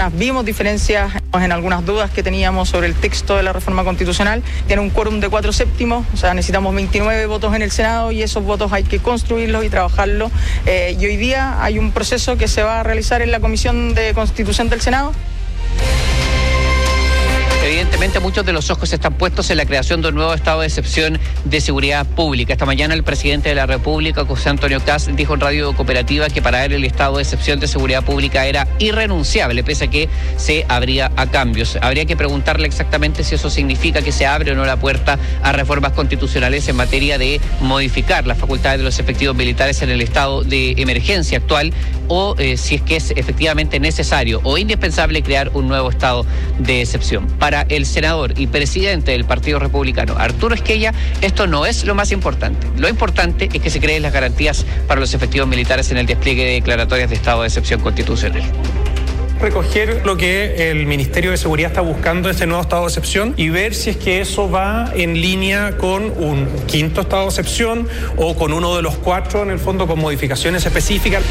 Vimos diferencias en algunas dudas que teníamos sobre el texto de la reforma constitucional. Tiene un quórum de 4/7, o sea, necesitamos 29 votos en el Senado y esos votos hay que construirlos y trabajarlos. Y hoy día hay un proceso que se va a realizar en la Comisión de Constitución del Senado. Evidentemente muchos de los ojos están puestos en la creación de un nuevo estado de excepción de seguridad pública. Esta mañana el presidente de la República, José Antonio Kast, dijo en Radio Cooperativa que para él el estado de excepción de seguridad pública era irrenunciable, pese a que se abría a cambios. Habría que preguntarle exactamente si eso significa que se abre o no la puerta a reformas constitucionales en materia de modificar las facultades de los efectivos militares en el estado de emergencia actual, o si es que es efectivamente necesario o indispensable crear un nuevo estado de excepción. Para el senador y presidente del Partido Republicano, Arturo Esquella, esto no es lo más importante. Lo importante es que se creen las garantías para los efectivos militares en el despliegue de declaratorias de estado de excepción constitucional. Recoger lo que el Ministerio de Seguridad está buscando en este nuevo estado de excepción y ver si es que eso va en línea con un quinto estado de excepción o con uno de los 4, en el fondo, con modificaciones específicas.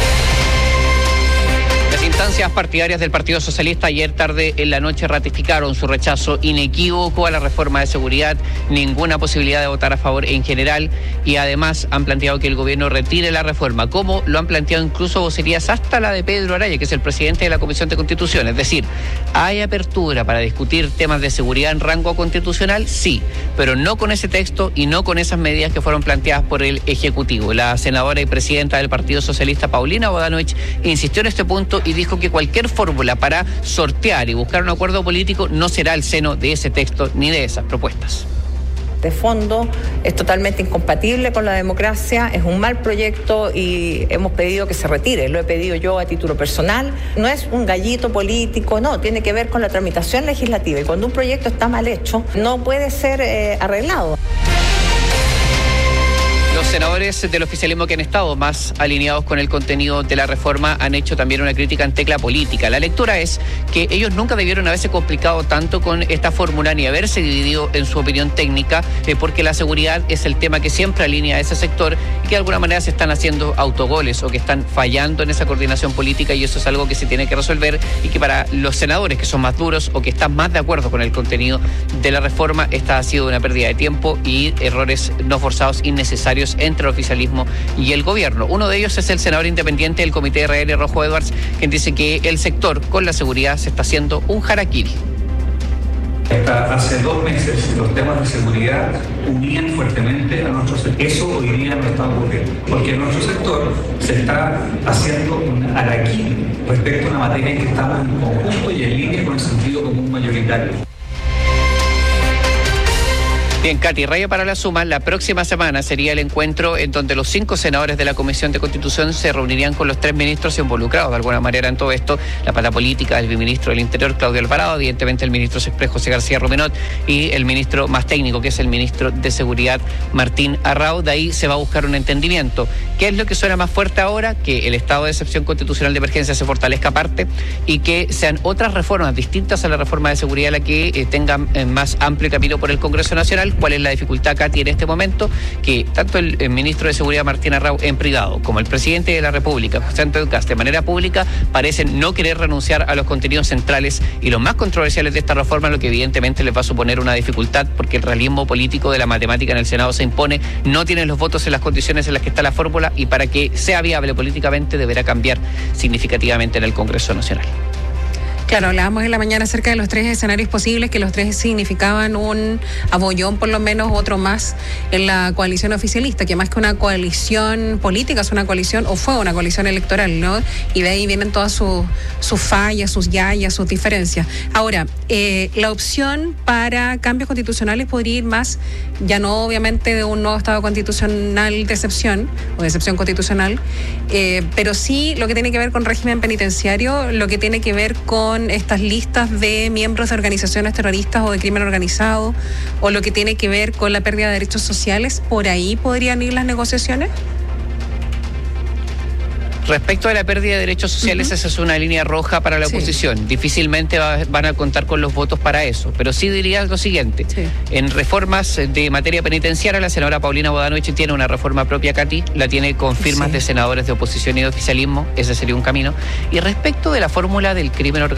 Las instancias partidarias del Partido Socialista ayer tarde en la noche ratificaron su rechazo inequívoco a la reforma de seguridad, ninguna posibilidad de votar a favor en general, y además han planteado que el gobierno retire la reforma, como lo han planteado incluso vocerías hasta la de Pedro Araya, que es el presidente de la Comisión de Constitución. Es decir, ¿hay apertura para discutir temas de seguridad en rango constitucional? Sí, pero no con ese texto y no con esas medidas que fueron planteadas por el Ejecutivo. La senadora y presidenta del Partido Socialista, Paulina Bodanovich, insistió en este punto y dijo que cualquier fórmula para sortear y buscar un acuerdo político no será el seno de ese texto ni de esas propuestas. De fondo es totalmente incompatible con la democracia, es un mal proyecto y hemos pedido que se retire. Lo he pedido yo a título personal. No es un gallito político, no, tiene que ver con la tramitación legislativa, y cuando un proyecto está mal hecho no puede ser arreglado. Los senadores del oficialismo que han estado más alineados con el contenido de la reforma han hecho también una crítica en tecla política. La lectura es que ellos nunca debieron haberse complicado tanto con esta fórmula ni haberse dividido en su opinión técnica, porque la seguridad es el tema que siempre alinea a ese sector y que de alguna manera se están haciendo autogoles o que están fallando en esa coordinación política, y eso es algo que se tiene que resolver, y que para los senadores que son más duros o que están más de acuerdo con el contenido de la reforma, esta ha sido una pérdida de tiempo y errores no forzados innecesarios entre el oficialismo y el gobierno. Uno de ellos es el senador independiente del Comité RN, Rojo Edwards, quien dice que el sector con la seguridad se está haciendo un harakiri. Hasta hace 2 meses los temas de seguridad unían fuertemente a nuestro sector. Eso hoy día no está ocurriendo, porque en nuestro sector se está haciendo un harakiri respecto a una materia en que estamos en conjunto y en línea con el sentido común mayoritario. Bien, Katy, raya para la suma, la próxima semana sería el encuentro en donde los 5 senadores de la Comisión de Constitución se reunirían con los 3 ministros involucrados de alguna manera en todo esto: la pata política, el viceministro del Interior, Claudio Alvarado, evidentemente el ministro Exprés, José García Rumenot, y el ministro más técnico, que es el ministro de Seguridad, Martín Arrau. De ahí se va a buscar un entendimiento. ¿Qué es lo que suena más fuerte ahora? Que el estado de excepción constitucional de emergencia se fortalezca aparte y que sean otras reformas distintas a la reforma de seguridad la que tengan más amplio camino por el Congreso Nacional. ¿Cuál es la dificultad, Katy, en este momento? Que tanto el ministro de Seguridad, Martín Arrau, en privado, como el presidente de la República, José Antonio Kast, de manera pública, parecen no querer renunciar a los contenidos centrales y los más controversiales de esta reforma, lo que evidentemente les va a suponer una dificultad, porque el realismo político de la matemática en el Senado se impone, no tienen los votos en las condiciones en las que está la fórmula, y para que sea viable políticamente deberá cambiar significativamente en el Congreso Nacional. Claro, hablábamos en la mañana acerca de los 3 escenarios posibles, que los 3 significaban un abollón, por lo menos otro más, en la coalición oficialista, que más que una coalición política es una coalición, o fue una coalición electoral, ¿no? Y de ahí vienen todas sus fallas, sus yayas, sus diferencias. Ahora, la opción para cambios constitucionales podría ir más, ya no obviamente de un nuevo estado constitucional de excepción, o de excepción constitucional, pero sí lo que tiene que ver con régimen penitenciario, lo que tiene que ver con estas listas de miembros de organizaciones terroristas o de crimen organizado, o lo que tiene que ver con la pérdida de derechos sociales. ¿Por ahí podrían ir las negociaciones? Respecto a la pérdida de derechos sociales, esa es una línea roja para la oposición. Difícilmente van a contar con los votos para eso. Pero sí diría lo siguiente. En reformas de materia penitenciaria, la senadora Paulina Bodanovich tiene una reforma propia, Katy, la tiene con firmas de senadores de oposición y de oficialismo. Ese sería un camino. Y respecto de la fórmula del crimen organizado,